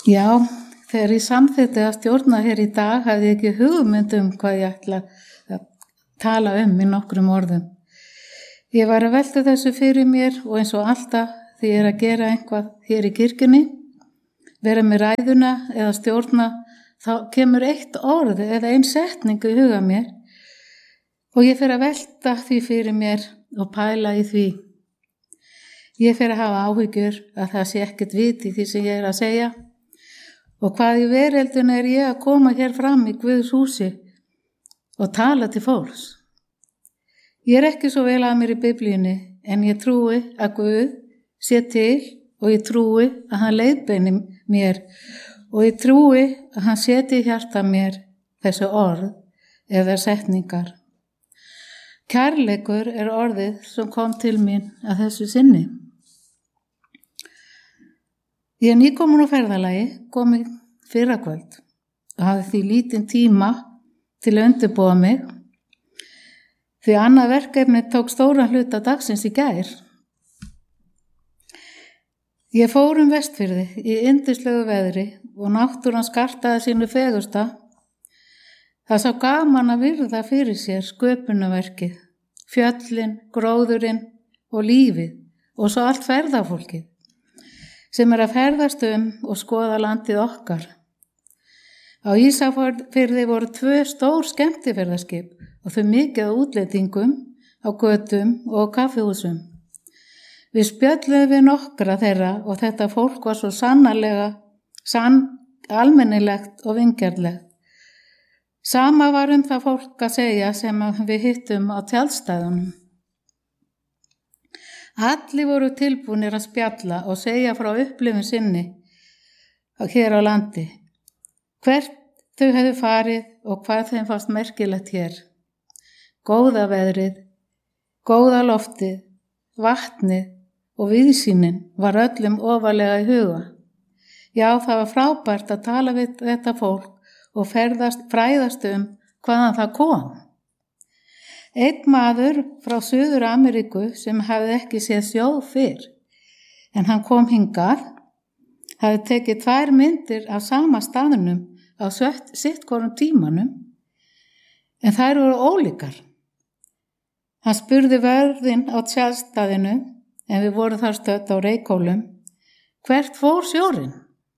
Já, þegar ég samþykkti að stjórna hér í dag hafði ég ekki hugmynd hvað ég ætla að tala í nokkrum orðum. Ég var að velta þessu fyrir mér og eins og alltaf því ég að gera eitthvað hér í kirkjunni, vera með ræðuna eða stjórna, þá kemur eitt orð eða ein setning í huga mér og ég fer að velta því fyrir mér og pæla í því. Ég fer að hafa áhyggjur að það sé ekkert vit í því sem ég að segja og hvað í veröldinu ég að koma hér fram í Guðs húsi og tala til fólks. Ég ekki svo vel að mér í Biblíunni en ég trúi að Guð sé til og ég trúi að hann leiðbeini mér og ég trúi að hann seti í hjarta mér þessu orð eða setningar. Kærleikur orðið sem kom til mín að þessu sinni. Ég nýkomin á ferðalagi, komið fyrrakvöld og hafði því lítinn tíma til að undirbúa mig því annað verkefni tók stóran hluta dagsins í gær. Ég fór Vestfirði í yndislegu veðri og náttúran skartaði sínu fegursta. Það sá gaman að virða fyrir sér sköpunarverkið, fjöllin, gróðurinn og lífið og svo allt ferðafólkið sem að ferðast og skoða landið okkar. Á Ísafirði voru 2 stór skemmtiferðaskip og þau mikið á útlendingum, á götum og kaffihúsum. Við spjölluðum við nokkra þeirra og þetta fólk var svo sannarlega almennilegt og vingjarnlegt. Sama var það fólk að segja sem við hittum á tjaldstæðunum. Allir voru tilbúnir að spjalla og segja frá upplifun sinni hér á landi. Hvert þau hefðu farið og hvað þeim fannst merkilegt hér. Góða veðrið, góða loftið, vatnið og viðsýnin var öllum ofarlega í huga. Já, það var frábært að tala við þetta fólk og fræðast hvaðan það kom. Einn maður frá Suður Ameríku sem hafði ekki séð sjó fyrr, en hann kom hingað, hafði tekið 2 myndir af sama staðnum á sitt hvorum tímanum, en þær voru ólíkar. Hann spurði vörðinn á tjaldstæðinu, en við vorum þar stödd á Reykhólum, hvert fór sjórinn?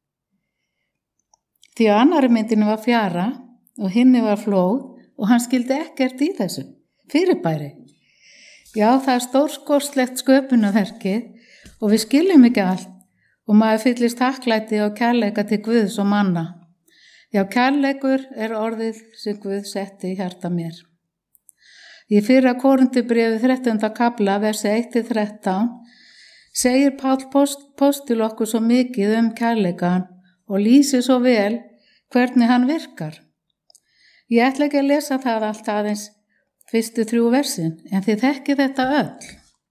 Því að annarri myndinu var fjara og hinni var flóð og hann skildi ekkert í þessu fyrirbæri. Já, það stórskostlegt sköpunarverkið og við skiljum ekki allt og maður fyllist þakklæti og kærleika til Guðs og manna. Já, kærleikur orðið sem Guð setti í hjarta mér. Í 1. Korinthubréfi 13. kafla, versi 1-13, segir Páll postil okkur svo mikið kærleikan og lýsir svo vel hvernig hann virkar. Ég ætla ekki að lesa það allt aðeins fyrstu 3 versin, en þið þekkið þetta öll.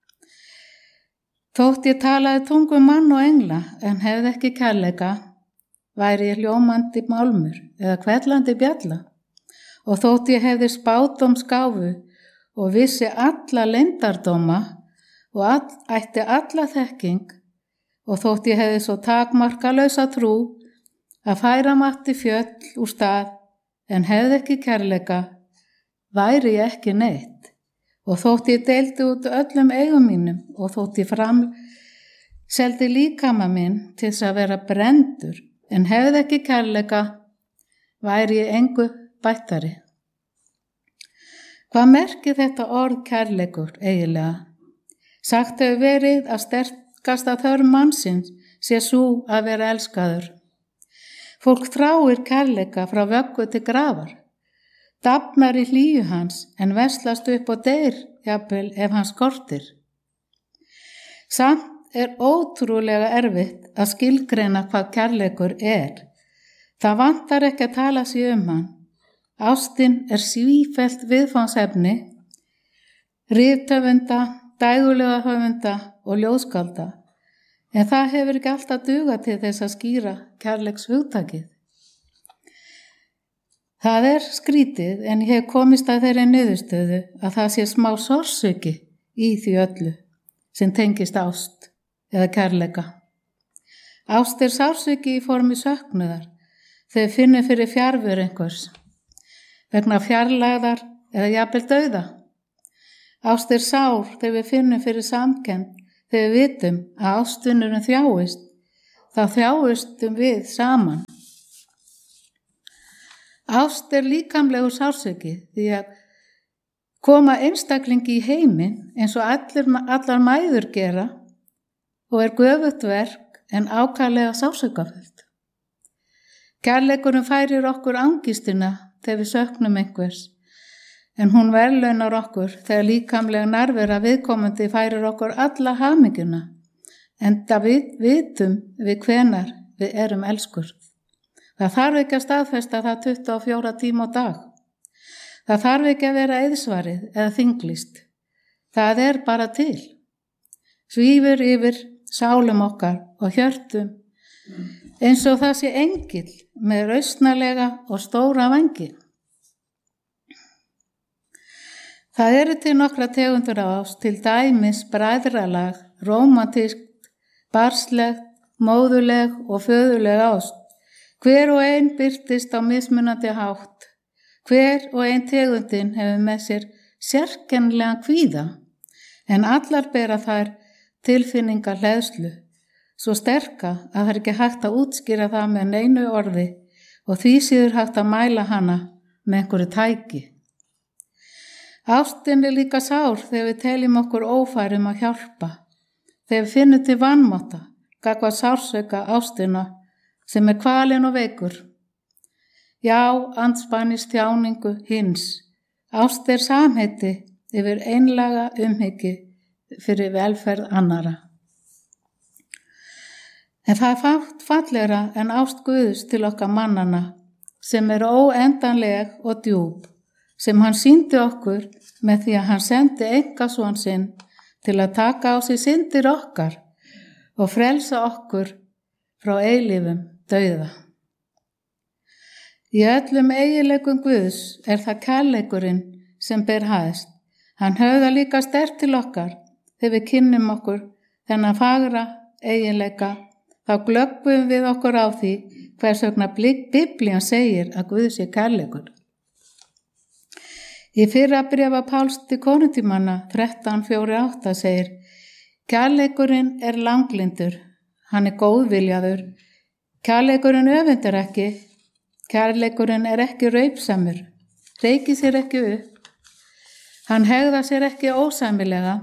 Þótt ég talaði tungum mann og engla, en hefði ekki kærleika, væri ég hljómandi málmur eða hvellandi bjalla. Og þótt ég hefði spádómsgáfu og vissi alla leyndardóma og ætti alla þekking og þótt ég hefði svo takmarkalausa trú að færa mætti fjöll úr stað en hefði ekki kærleika, væri ég ekki neitt. Og þótt ég deildi út öllum eigum mínum og þótt ég seldi líkama minn til þess að vera brenndur en hefði ekki kærleika, væri ég engu bættari. Hvað merkir þetta orð kærleikur eiginlega? Sagt hefur verið að sterkasta þörf mannsins sé sú að vera elskaður. Fólk þráir kærleika frá vöggu til grafar, dafnar í hlýju hans en veslast upp og deyr jafnvel ef hann skortir. Samt ótrúlega erfitt að skilgreina hvað kærleikur Það vantar ekki að tala sig hann. Ástin sífellt viðfangsefni, rithöfunda, dægulega höfunda og ljóðskálda, en það hefur ekki alltaf dugað til þess að skýra kærleikshugtakið. Það skrítið en ég hef komist að þeirri niðurstöðu að það sé smá sársauki í því öllu sem tengist ást eða kærleika. Ást sársauki í formi söknuðar, þegar við finnum fyrir fjarveru einhvers, vegna fjarlægðar eða jafnvel dauða. Ást sár þegar við finnum fyrir samkennd, þegar við vitum að ástvinurinn þjáist, þá þjáistum við saman. Ást líkamlegur sársauki því að koma einstaklingi í heiminn eins og allar mæður gera og göfugt verk en ákaflega sársaukafull. Kærleikurinn færir okkur angistina þegar við söknum einhvers, en hún verðlaunar okkur þegar líkamlega nærvera viðkomandi færir okkur alla hamingjuna, enda við vitum við hvenar við erum elskur. Það þarf ekki að staðfesta það 24 tíma á dag. Það þarf ekki að vera eiðsvarið eða þinglist. Það bara til. Svífur yfir sálum okkar og hjörtum, eins og það sé engill með rausnarlega og stóra vængi. Það til nokkra tegundur af ást, til dæmis bræðralag, rómantískt, barslegt, móðuleg og föðuleg ást. Hver og ein birtist á mismunandi hátt. Hver og ein tegundin hefur með sér sérkennilegan kvíða, en allar bera þær tilfinningar hleðslu, svo sterka að það ekki hægt að útskýra það með neinu orði og því síður hægt að mæla hana með einhverju tæki. Ástin líka sár þegar við teljum okkur ófærum að hjálpa, þegar við finnum til vanmátta, gagnvart sársauka ástina sem kvalinn og veikur. Já, andspænis þjáningu hins. Ást samheiti yfir einlæga umhyggju fyrir velferð annara. En það fátt fallegra en ást Guðs til okkar mannana, sem óendanleg og djúp, sem hann sýndi okkur með því að hann sendi einkason sinn til að taka á sig syndir okkar og frelsa okkur frá eilífum dauða. Í öllum eiginleikum Guðs það kærleikurinn sem ber hæst. Hann höfðar líka sterkt til okkar þegar við kynnum okkur þennan fagra eiginleika, þá glöggvum við okkur á því hvers vegna Biblían segir að Guð sé kærleikur. Í fyrra bréfa Páls til Korintímanna 13:4-8 segir: Kærleikurinn langlyndur, hann góðviljaður, kærleikurinn öfundar ekki, kærleikurinn ekki raupsamur, reykir sér ekki upp, hann hegðar sér ekki ósæmilega,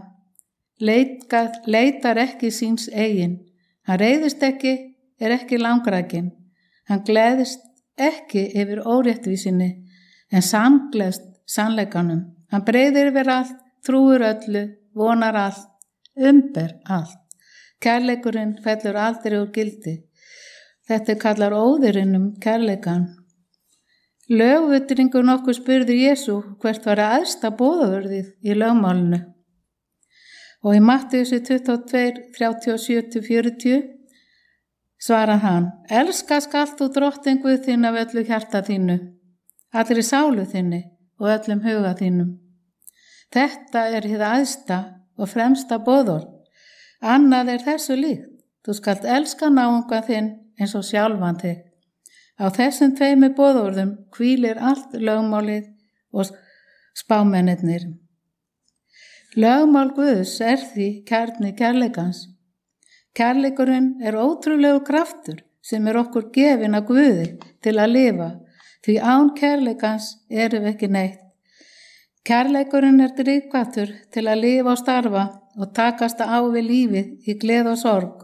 leitar ekki síns eigin, hann reiðist ekki, ekki langrækin, hann gleðist ekki yfir óréttvísinni, en samgleðst sannleikanum. Hann breiðir yfir allt, trúir öllu, vonar allt, umber allt. Kærleikurinn fellur aldrei úr gildi. Þetta kallar óðurinn kærleikan. Lögvitringur nokkuð spurði Jesú hvert var æðsta boðorðið í lögmálinu. Og í Mattheusi 22:37-40 svarar hann: Elska skalt þú drottinn Guð þinn af öllu hjarta þínu, allri sálu þinni og öllum huga þínum. Þetta hið æðsta og fremsta boðorð. Annað þessu líkt. Þú skalt elska náunga þinn eins og sjálfan þig. Á þessum tveimur boðorðum hvílir allt lögmálið og spámennirnir. Lögmál Guðs því kjarni kærleikans. Kærleikurinn ótrúlegur kraftur sem okkur gefinn af Guði til að lifa. Því án kærleikans við ekki neitt. Kærleikurinn drifkraftur til að lifa og starfa og takast á við lífið í gleði og sorg.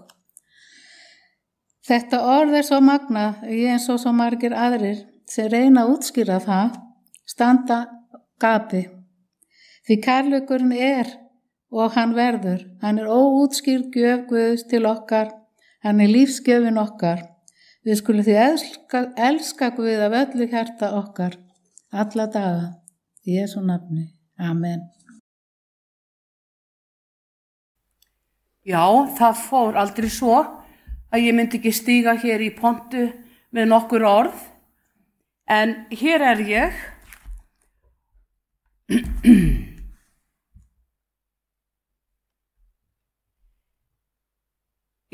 Þetta orð svo magnað, eins og svo margir aðrir sem reyna að útskýra það, standa gapi. Því kærleikurinn og hann verður, hann óútskýrð gjöf Guðs til okkar, hann lífsgjöfin okkar. Við skulum því elska Guð af öllu hjarta okkar, alla daga, í Jesú nafni. Amen. Já, það fór aldrei svo að ég myndi ekki stíga hér í pontu með nokkur orð, en hér ég.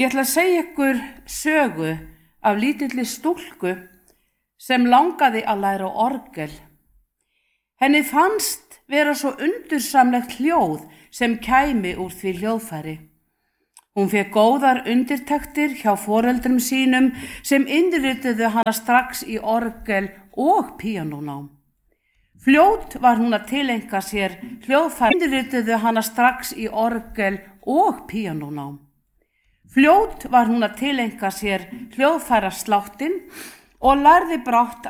Ég ætla að segja ykkur sögu af lítilli stúlku sem langaði að læra á orgel. Henni fannst vera svo undursamlegt hljóð sem kæmi úr því hljóðfæri. Hún fékk góðar undirtektir hjá foreldrum sínum sem innrituðu hana strax í orgel og píanónám. Fljót var hún að tileinka sér hljóðfæri, innrituðu hana strax í orgel og píanónám. Fljót var hún að tileinka sér hljóðfærasláttinn og lærði brátt